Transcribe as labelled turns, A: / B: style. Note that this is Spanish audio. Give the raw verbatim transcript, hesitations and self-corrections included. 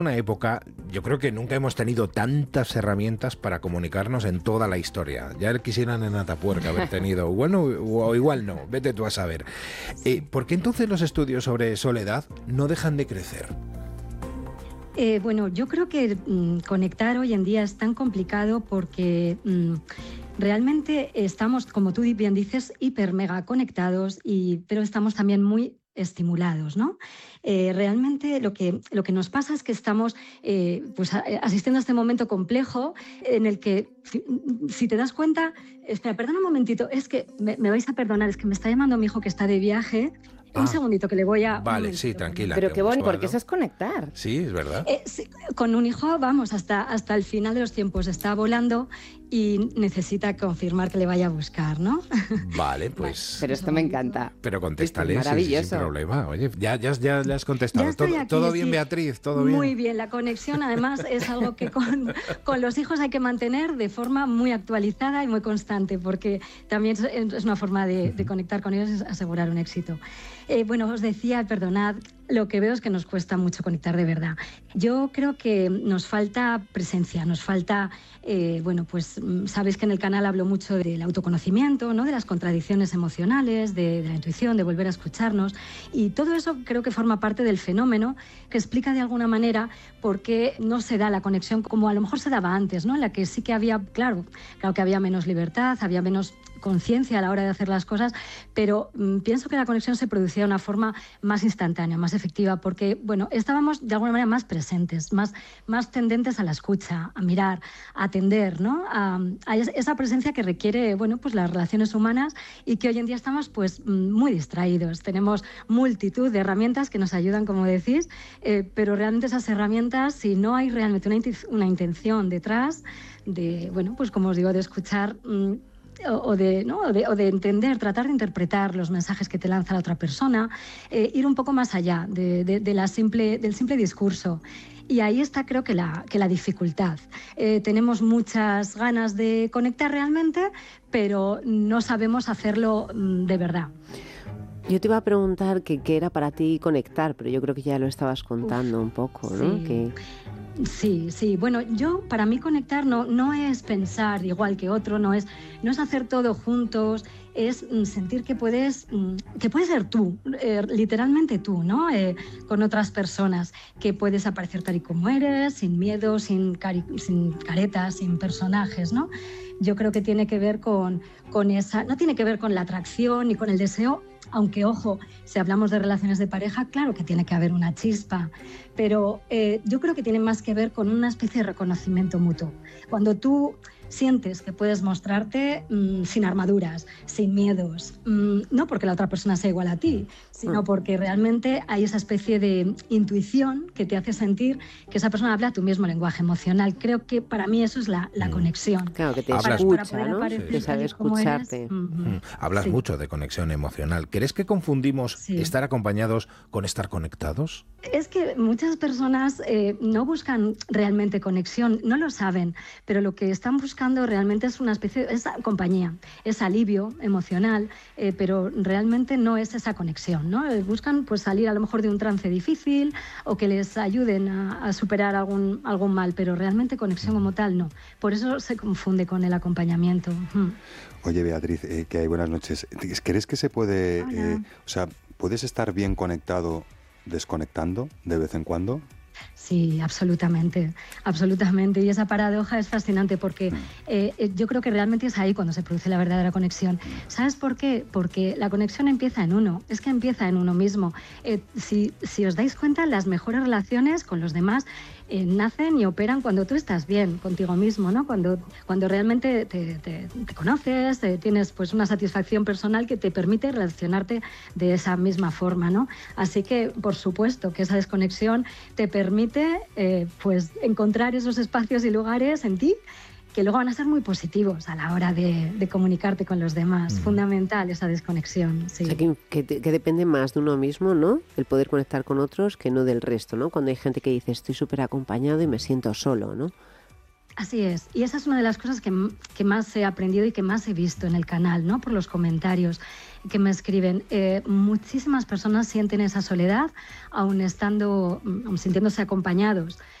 A: Una época, yo creo que nunca hemos tenido tantas herramientas para comunicarnos en toda la historia. Ya quisieran en Atapuerca haber tenido, bueno, o igual no, vete tú a saber. Eh, ¿Por qué entonces los estudios sobre soledad no dejan de crecer?
B: Eh, bueno, yo creo que mmm, conectar hoy en día es tan complicado porque mmm, realmente estamos, como tú bien dices, hiper mega conectados, y, pero estamos también muy estimulados, ¿no? Eh, realmente lo que, lo que nos pasa es que estamos eh, pues, asistiendo a este momento complejo en el que, si, si te das cuenta, espera, perdona un momentito, es que me, me vais a perdonar, es que me está llamando mi hijo que está de viaje. Un ah, segundito que le voy a...
A: Vale, sí, tranquila.
C: Pero qué bonito, porque eso es conectar.
A: Sí, es verdad.
B: Eh, sí, con un hijo, vamos, hasta, hasta el final de los tiempos está volando y necesita confirmar que le vaya a buscar, ¿no?
A: Vale, pues...
C: Pero esto me encanta.
A: Pero contéstale,
C: es maravilloso.
A: Sí, sin problema. Oye, ya, ya, ya le has contestado.
B: Ya estoy
A: todo,
B: aquí,
A: todo bien,
B: sí.
A: Beatriz, todo bien.
B: Muy bien, la conexión además es algo que con, con los hijos hay que mantener de forma muy actualizada y muy constante, porque también es una forma de, de conectar con ellos y asegurar un éxito. Eh, bueno, os decía, perdonad, lo que veo es que nos cuesta mucho conectar de verdad. Yo creo que nos falta presencia, nos falta, eh, bueno, pues sabéis que en el canal hablo mucho del autoconocimiento, ¿no? De las contradicciones emocionales, de, de la intuición, de volver a escucharnos, y todo eso creo que forma parte del fenómeno que explica de alguna manera por qué no se da la conexión como a lo mejor se daba antes, ¿no? En la que sí que había, claro, claro que había menos libertad, había menos conciencia a la hora de hacer las cosas, pero mmm, pienso que la conexión se producía de una forma más instantánea, más efectiva, porque, bueno, estábamos de alguna manera más presentes, más, más tendentes a la escucha, a mirar, a atender, ¿no? A, a esa presencia que requiere, bueno, pues las relaciones humanas, y que hoy en día estamos, pues, muy distraídos. Tenemos multitud de herramientas que nos ayudan, como decís, eh, pero realmente esas herramientas, si no hay realmente una, una intención detrás de, bueno, pues como os digo, de escuchar... Mmm, O de, ¿no? o, de, o de entender, tratar de interpretar los mensajes que te lanza la otra persona, eh, ir un poco más allá de, de, de la simple, del simple discurso. Y ahí está, creo que la, que la dificultad. Eh, tenemos muchas ganas de conectar realmente, pero no sabemos hacerlo mm, de verdad.
C: Yo te iba a preguntar que qué era para ti conectar, pero yo creo que ya lo estabas contando Uf, un poco, ¿no?
B: Sí.
C: Que...
B: Sí, sí. Bueno, yo, para mí conectar no, no es pensar igual que otro, no es, no es hacer todo juntos, es mm, sentir que puedes, mm, que puedes ser tú, eh, literalmente tú, ¿no? Eh, con otras personas, que puedes aparecer tal y como eres, sin miedo, sin, cari sin caretas, sin personajes, ¿no? Yo creo que tiene que ver con, con esa, no tiene que ver con la atracción ni con el deseo, aunque, ojo, si hablamos de relaciones de pareja, claro que tiene que haber una chispa, pero eh, yo creo que tiene más que ver con una especie de reconocimiento mutuo. Cuando tú sientes que puedes mostrarte mmm, sin armaduras, sin miedos, mmm, no porque la otra persona sea igual a ti, sino porque realmente hay esa especie de intuición que te hace sentir que esa persona habla tu mismo lenguaje emocional. Creo que para mí eso es la, la mm. conexión.
C: Claro, que te
A: Hablas,
C: escucha, ¿no? Que sabe escucharte.
B: Uh-huh.
A: Mm. Hablas
B: sí.
A: mucho de conexión emocional. ¿Crees que confundimos sí. estar acompañados con estar conectados?
B: Es que muchas personas eh, no buscan realmente conexión, no lo saben, pero lo que están buscando realmente es una especie de es compañía, es alivio emocional, eh, pero realmente no es esa conexión, ¿no? Buscan pues salir a lo mejor de un trance difícil o que les ayuden a, a superar algún, algún mal, pero realmente conexión como tal no. Por eso se confunde con el acompañamiento. Hmm.
D: Oye, Beatriz, eh, que hay buenas noches. ¿Crees que se puede, eh, o sea, puedes estar bien conectado desconectando de vez en cuando?
B: Sí, absolutamente, absolutamente. Y esa paradoja es fascinante porque eh, yo creo que realmente es ahí cuando se produce la verdadera conexión. ¿Sabes por qué? Porque la conexión empieza en uno, es que empieza en uno mismo. Eh, si, si os dais cuenta, las mejores relaciones con los demás eh, nacen y operan cuando tú estás bien contigo mismo, ¿no? Cuando, cuando realmente te, te, te conoces, te, tienes pues una satisfacción personal que te permite relacionarte de esa misma forma, ¿no? Así que, por supuesto, que esa desconexión te permite eh, pues encontrar esos espacios y lugares en ti que luego van a ser muy positivos a la hora de, de comunicarte con los demás. Mm. Fundamental esa desconexión. Sí.
C: O sea, que, que, que depende más de uno mismo, ¿no? El poder conectar con otros que no del resto, ¿no? Cuando hay gente que dice estoy súper acompañado y me siento solo, ¿no?
B: Así es, y esa es una de las cosas que, que más he aprendido y que más he visto en el canal, ¿no? Por los comentarios. que me escriben. Eh, muchísimas personas sienten esa soledad, aun estando, aun sintiéndose acompañados.